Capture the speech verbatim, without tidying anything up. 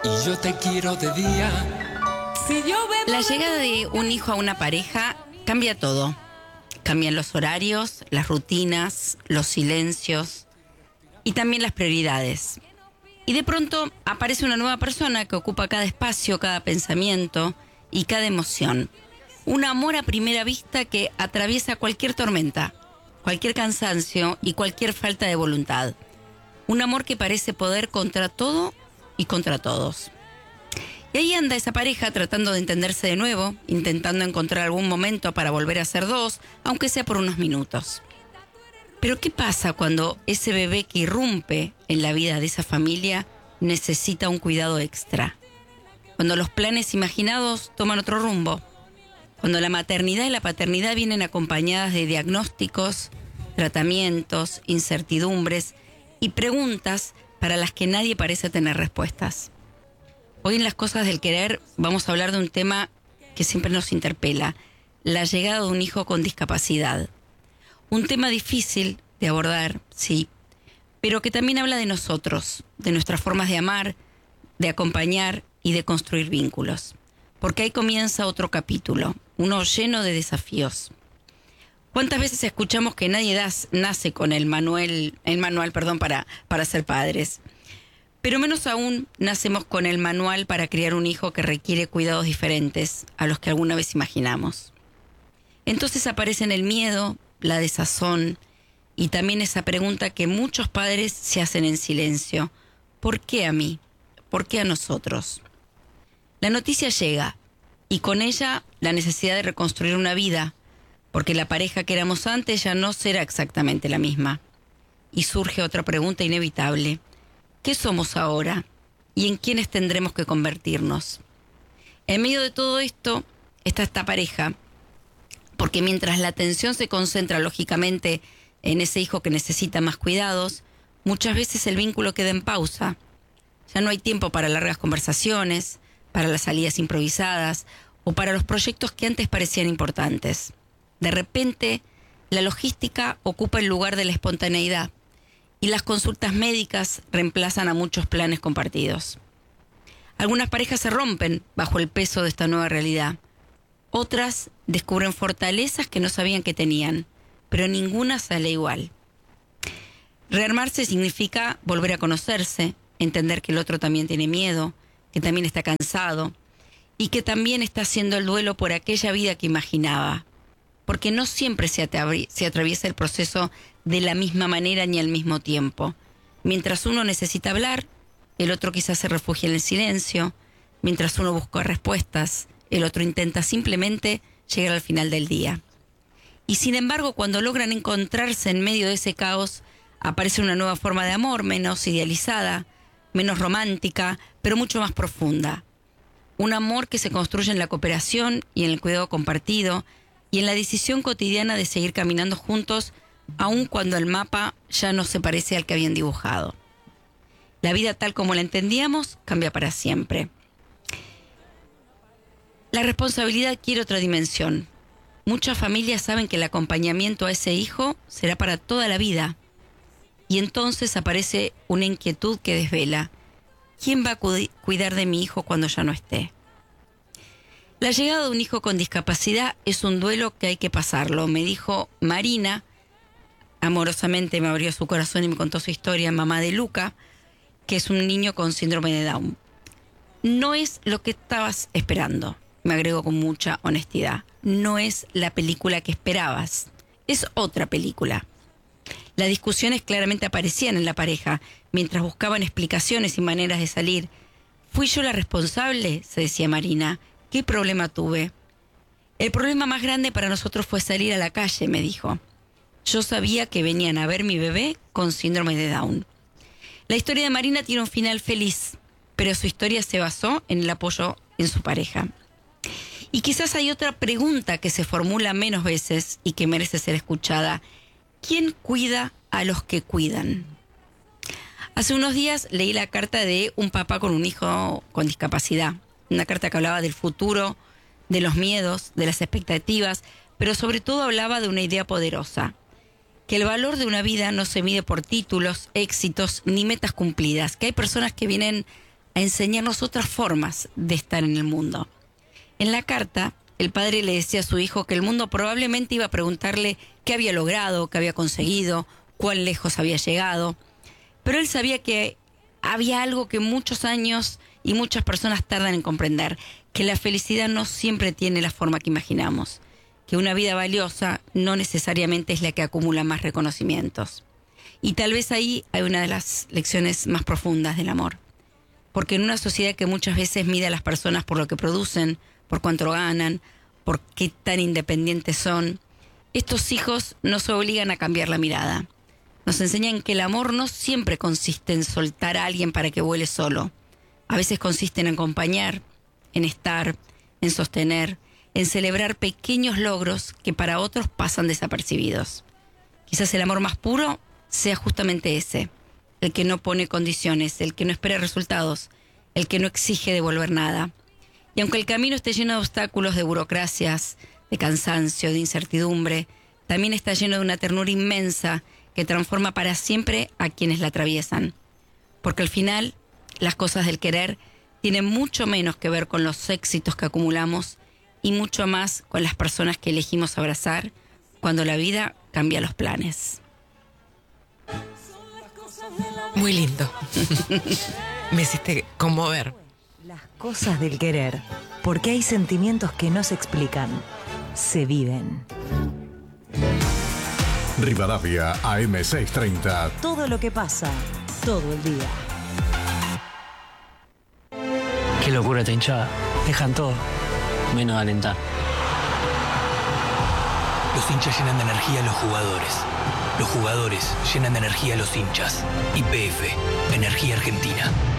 Y yo te quiero de día. Si yo bebo La llegada de un hijo a una pareja cambia todo. Cambian los horarios, las rutinas, los silencios y también las prioridades. Y de pronto aparece una nueva persona que ocupa cada espacio, cada pensamiento y cada emoción. Un amor a primera vista que atraviesa cualquier tormenta, cualquier cansancio y cualquier falta de voluntad. Un amor que parece poder contra todo y contra todos. Y ahí anda esa pareja tratando de entenderse de nuevo, intentando encontrar algún momento para volver a ser dos, aunque sea por unos minutos. Pero ¿qué pasa cuando ese bebé que irrumpe en la vida de esa familia necesita un cuidado extra? Cuando los planes imaginados toman otro rumbo. Cuando la maternidad y la paternidad vienen acompañadas de diagnósticos, tratamientos, incertidumbres y preguntas para las que nadie parece tener respuestas. Hoy en Las Cosas del Querer vamos a hablar de un tema que siempre nos interpela, la llegada de un hijo con discapacidad. Un tema difícil de abordar, sí, pero que también habla de nosotros, de nuestras formas de amar, de acompañar y de construir vínculos. Porque ahí comienza otro capítulo, uno lleno de desafíos. ¿Cuántas veces escuchamos que nadie das, nace con el manual, el manual perdón, para, para ser padres? Pero menos aún nacemos con el manual para criar un hijo que requiere cuidados diferentes a los que alguna vez imaginamos. Entonces aparecen el miedo, la desazón y también esa pregunta que muchos padres se hacen en silencio. ¿Por qué a mí? ¿Por qué a nosotros? La noticia llega y con ella la necesidad de reconstruir una vida, porque la pareja que éramos antes ya no será exactamente la misma. Y surge otra pregunta inevitable. ¿Qué somos ahora? ¿Y en quiénes tendremos que convertirnos? En medio de todo esto está esta pareja, porque mientras la atención se concentra lógicamente en ese hijo que necesita más cuidados, muchas veces el vínculo queda en pausa. Ya no hay tiempo para largas conversaciones, para las salidas improvisadas o para los proyectos que antes parecían importantes. De repente, la logística ocupa el lugar de la espontaneidad y las consultas médicas reemplazan a muchos planes compartidos. Algunas parejas se rompen bajo el peso de esta nueva realidad. Otras descubren fortalezas que no sabían que tenían, pero ninguna sale igual. Rearmarse significa volver a conocerse, entender que el otro también tiene miedo, que también está cansado y que también está haciendo el duelo por aquella vida que imaginaba. Porque no siempre se, atravi- se atraviesa el proceso de la misma manera ni al mismo tiempo. Mientras uno necesita hablar, el otro quizás se refugia en el silencio. Mientras uno busca respuestas, el otro intenta simplemente llegar al final del día. Y sin embargo, cuando logran encontrarse en medio de ese caos, aparece una nueva forma de amor, menos idealizada, menos romántica, pero mucho más profunda. Un amor que se construye en la cooperación y en el cuidado compartido, y en la decisión cotidiana de seguir caminando juntos, aun cuando el mapa ya no se parece al que habían dibujado. La vida tal como la entendíamos cambia para siempre. La responsabilidad quiere otra dimensión. Muchas familias saben que el acompañamiento a ese hijo será para toda la vida. Y entonces aparece una inquietud que desvela. ¿Quién va a cu- cuidar de mi hijo cuando ya no esté? La llegada de un hijo con discapacidad es un duelo que hay que pasarlo, me dijo Marina. Amorosamente me abrió su corazón y me contó su historia, mamá de Luca, que es un niño con síndrome de Down. No es lo que estabas esperando, me agregó con mucha honestidad. No es la película que esperabas, es otra película. Las discusiones claramente aparecían en la pareja, mientras buscaban explicaciones y maneras de salir. ¿Fui yo la responsable?, se decía Marina. ¿Qué problema tuve? El problema más grande para nosotros fue salir a la calle, me dijo. Yo sabía que venían a ver mi bebé con síndrome de Down. La historia de Marina tiene un final feliz, pero su historia se basó en el apoyo en su pareja. Y quizás hay otra pregunta que se formula menos veces y que merece ser escuchada. ¿Quién cuida a los que cuidan? Hace unos días leí la carta de un papá con un hijo con discapacidad. Una carta que hablaba del futuro, de los miedos, de las expectativas, pero sobre todo hablaba de una idea poderosa. Que el valor de una vida no se mide por títulos, éxitos ni metas cumplidas. Que hay personas que vienen a enseñarnos otras formas de estar en el mundo. En la carta, el padre le decía a su hijo que el mundo probablemente iba a preguntarle qué había logrado, qué había conseguido, cuán lejos había llegado, pero él sabía que había algo que muchos años y muchas personas tardan en comprender, que la felicidad no siempre tiene la forma que imaginamos, que una vida valiosa no necesariamente es la que acumula más reconocimientos. Y tal vez ahí hay una de las lecciones más profundas del amor, porque en una sociedad que muchas veces mide a las personas por lo que producen, por cuánto ganan, por qué tan independientes son, estos hijos nos obligan a cambiar la mirada. Nos enseñan que el amor no siempre consiste en soltar a alguien para que vuele solo. A veces consiste en acompañar, en estar, en sostener, en celebrar pequeños logros que para otros pasan desapercibidos. Quizás el amor más puro sea justamente ese, el que no pone condiciones, el que no espera resultados, el que no exige devolver nada. Y aunque el camino esté lleno de obstáculos, de burocracias, de cansancio, de incertidumbre, también está lleno de una ternura inmensa que transforma para siempre a quienes la atraviesan. Porque al final, las cosas del querer tienen mucho menos que ver con los éxitos que acumulamos y mucho más con las personas que elegimos abrazar cuando la vida cambia los planes. Muy lindo. Me hiciste conmover. Las cosas del querer, porque hay sentimientos que no se explican, se viven. Rivadavia A M seiscientos treinta. Todo lo que pasa, todo el día. Qué locura esta hinchada. Dejan todo, menos alentar. Los hinchas llenan de energía a los jugadores. Los jugadores llenan de energía a los hinchas. Y P F, Energía Argentina.